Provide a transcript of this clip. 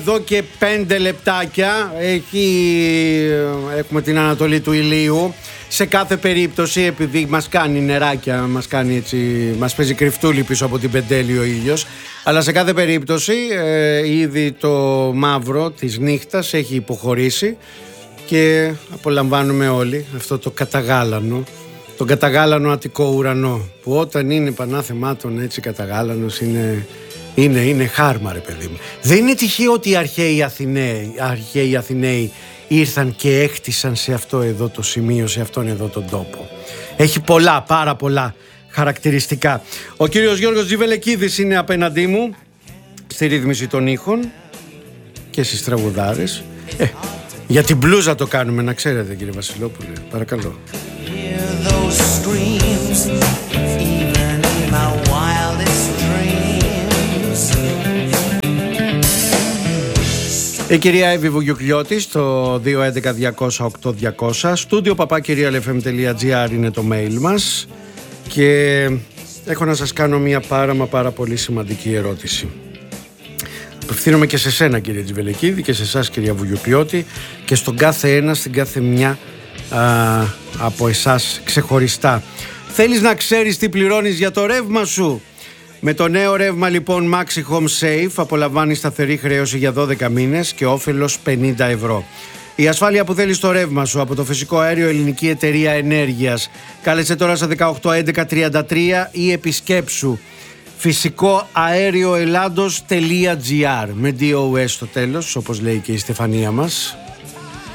Εδώ και 5 λεπτάκια έχουμε την Ανατολή του ηλίου. Σε κάθε περίπτωση, επειδή μας κάνει νεράκια, μας παίζει κρυφτούλη πίσω από την πεντέλη ο ήλιος, αλλά σε κάθε περίπτωση ήδη το μαύρο της νύχτας έχει υποχωρήσει και απολαμβάνουμε όλοι αυτό το καταγάλανο, τον καταγάλανο Αττικό ουρανό, που όταν είναι πανάθεμάτων έτσι καταγάλανος είναι χάρμα, ρε παιδί μου. Δεν είναι τυχαίο ότι οι αρχαίοι Αθηναίοι ήρθαν και έκτισαν σε αυτό εδώ το σημείο, σε αυτόν εδώ τον τόπο. Έχει πολλά, πάρα πολλά χαρακτηριστικά. Ο κύριος Γιώργος Τζιβελεκίδης είναι απέναντί μου στη ρύθμιση των ήχων και στις τραγουδάρες. Για την μπλούζα το κάνουμε, να ξέρετε, κύριε Βασιλόπουλε, παρακαλώ. Η κυρία Εύη Βουγιουκλιώτη στο 211-200-8200, στούντιο papakirialfm.gr είναι το mail μας και έχω να σας κάνω μια πάρα πολύ σημαντική ερώτηση. Απευθύνομαι και σε σένα, κύριε Τζιβελεκίδη, και σε εσάς, κυρία Βουγιουκλιώτη, και στον κάθε ένα, στην κάθε μια από εσάς ξεχωριστά. Θέλεις να ξέρεις τι πληρώνεις για το ρεύμα σου? Με το νέο ρεύμα λοιπόν Maxi Home Safe απολαμβάνει σταθερή χρέωση για 12 μήνες και όφελος 50 ευρώ. Η ασφάλεια που θέλει στο ρεύμα σου από το φυσικό αέριο Ελληνική Εταιρεία Ενέργειας. Κάλεσε τώρα στα 181133 ή επισκέψου φυσικοαέρioellados.gr με DOS στο τέλος, όπως λέει και η Στεφανία μας.